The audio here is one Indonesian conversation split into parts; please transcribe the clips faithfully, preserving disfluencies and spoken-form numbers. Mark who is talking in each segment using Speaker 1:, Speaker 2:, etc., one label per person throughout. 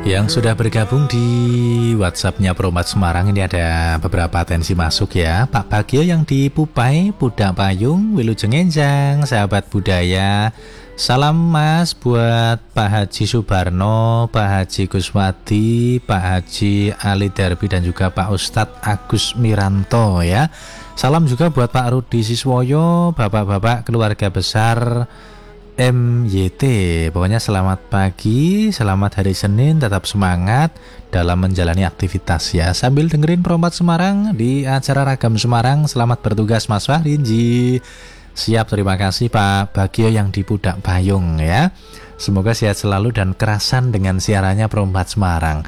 Speaker 1: Yang sudah bergabung di WhatsApp-nya Perombat Semarang ini ada beberapa atensi masuk ya. Pak Bagio yang di Pupai, Pudak Payung, Wilujeng Enjang, sahabat budaya. Salam Mas buat Pak Haji Subarno, Pak Haji Guswadi, Pak Haji Ali Derby dan juga Pak Ustadz Agus Miranto ya. Salam juga buat Pak Rudi Siswoyo, bapak-bapak keluarga besar M Y T. Pokoknya selamat pagi, selamat hari Senin, tetap semangat dalam menjalani aktivitas ya. Sambil dengerin Perombat Semarang di acara Ragam Semarang. Selamat bertugas Mas Fahrinji. Siap, terima kasih Pak Bagio yang di Pudak Payung ya. Semoga sehat selalu dan kerasan dengan siarannya Perombat Semarang.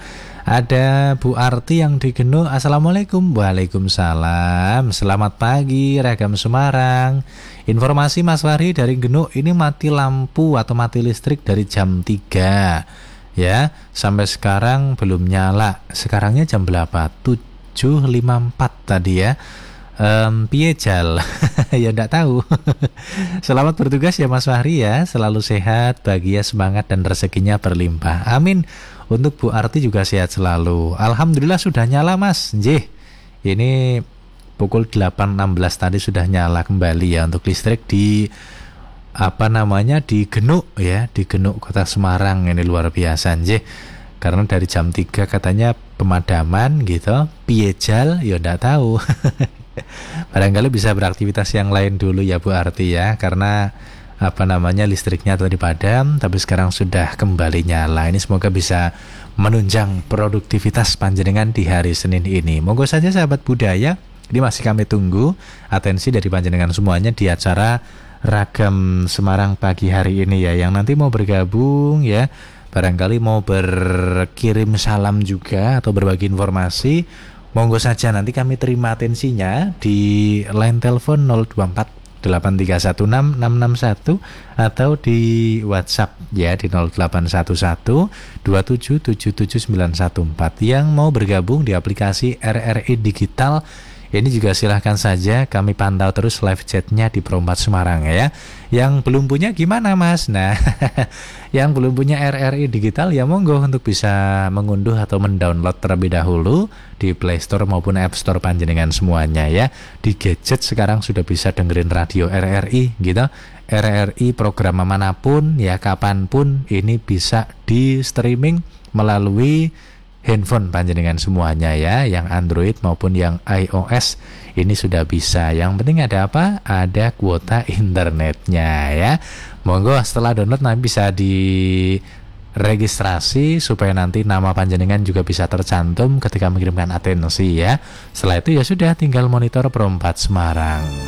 Speaker 1: Ada Bu Arti yang di Genuk. Assalamualaikum. Waalaikumsalam. Selamat pagi Ragam Semarang. Informasi Mas Fahri dari Genuk, ini mati lampu atau mati listrik dari jam tiga ya. Sampai sekarang belum nyala. Sekarangnya jam berapa? tujuh lima puluh empat tadi ya. Um, Piejal ya enggak tahu. Selamat bertugas ya Mas Fahri ya. Selalu sehat, bahagia, semangat dan rezekinya berlimpah. Amin. Untuk Bu Arti juga sehat selalu. Alhamdulillah sudah nyala Mas. Njih. Ini pukul delapan enam belas tadi sudah nyala kembali ya untuk listrik di apa namanya di Genuk ya, di Genuk Kota Semarang. Ini luar biasa njih. Karena dari jam tiga katanya pemadaman gitu. Piejal ya enggak tahu. Barangkali bisa beraktivitas yang lain dulu ya Bu Arti ya, karena apa namanya listriknya tadi padam tapi sekarang sudah kembali nyala. Ini semoga bisa menunjang produktivitas panjenengan di hari Senin ini. Monggo saja sahabat budaya, ini masih kami tunggu atensi dari panjenengan semuanya di acara Ragam Semarang pagi hari ini ya, yang nanti mau bergabung ya, barangkali mau berkirim salam juga atau berbagi informasi. Monggo saja, nanti kami terima atensinya di line telepon nol dua empat delapan tiga satu enam enam enam satu atau di WhatsApp ya di nol delapan satu satu dua tujuh tujuh tujuh sembilan satu empat. Yang mau bergabung di aplikasi R R I Digital ini juga silahkan saja, kami pantau terus live chatnya di Perombat Semarang ya. Yang belum punya gimana Mas? Nah, yang belum punya R R I Digital ya monggo untuk bisa mengunduh atau mendownload terlebih dahulu di Play Store maupun App Store panjenengan semuanya ya. Di gadget sekarang sudah bisa dengerin radio R R I gitu. R R I program manapun ya, kapanpun ini bisa di streaming melalui handphone panjenengan semuanya ya, yang Android maupun yang iOS ini sudah bisa. Yang penting ada apa? Ada kuota internetnya ya. Monggo setelah download nanti bisa diregistrasi supaya nanti nama panjenengan juga bisa tercantum ketika mengirimkan atensi ya. Setelah itu ya sudah tinggal monitor Perombat Semarang.